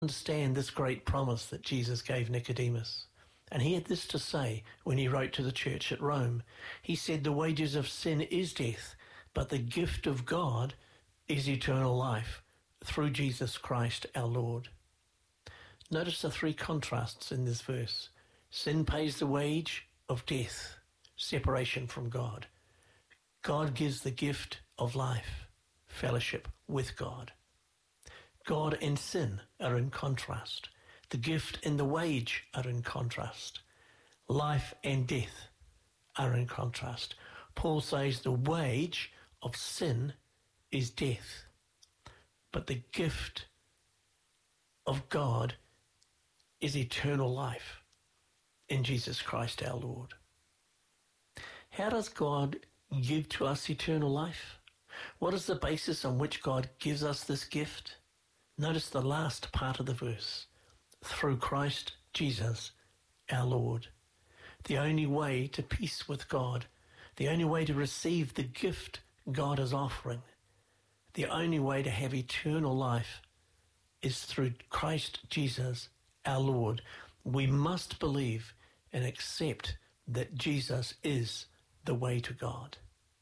understand this great promise that Jesus gave Nicodemus. And he had this to say when he wrote to the church at Rome. He said, "The wages of sin is death, but the gift of God is eternal life through Jesus Christ our Lord." Notice the three contrasts in this verse. Sin pays the wage of death, separation from God. God gives the gift of life, fellowship with God. God and sin are in contrast. The gift and the wage are in contrast. Life and death are in contrast. Paul says the wage of sin is death, but the gift of God is eternal life in Jesus Christ our Lord. How does God give to us eternal life? What is the basis on which God gives us this gift? Notice the last part of the verse. Through Christ Jesus our Lord. The only way to peace with God, the only way to receive the gift God is offering, the only way to have eternal life is through Christ Jesus our Lord. We must believe and accept that Jesus is the way to God.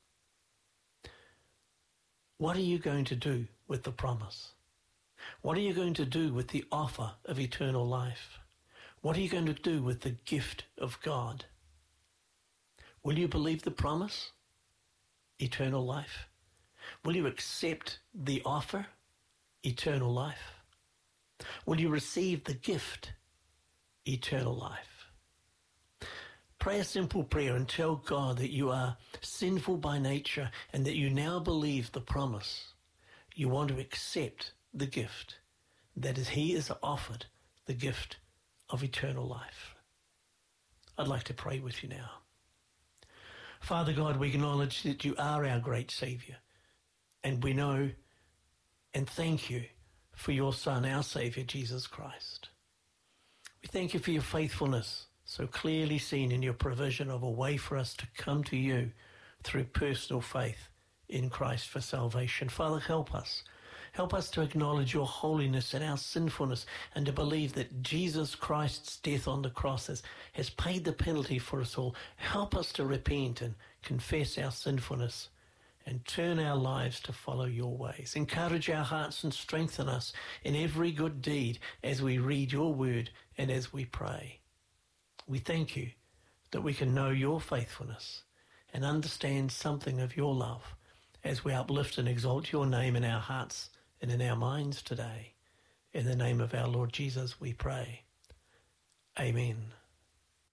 What are you going to do with the promise? What are you going to do with the offer of eternal life? What are you going to do with the gift of God? Will you believe the promise? Eternal life. Will you accept the offer? Eternal life. Will you receive the gift? Eternal life. Pray a simple prayer and tell God that you are sinful by nature and that you now believe the promise. You want to accept the gift, that is, he is offered the gift of eternal life. I'd like to pray with you now. Father God, we acknowledge that you are our great Saviour, and we know and thank you for your Son, our Saviour, Jesus Christ. We thank you for your faithfulness, so clearly seen in your provision of a way for us to come to you through personal faith in Christ for salvation. Father, help us. Help us to acknowledge your holiness and our sinfulness and to believe that Jesus Christ's death on the cross has paid the penalty for us all. Help us to repent and confess our sinfulness and turn our lives to follow your ways. Encourage our hearts and strengthen us in every good deed as we read your word and as we pray. We thank you that we can know your faithfulness and understand something of your love as we uplift and exalt your name in our hearts and in our minds today. In the name of our Lord Jesus we pray. Amen.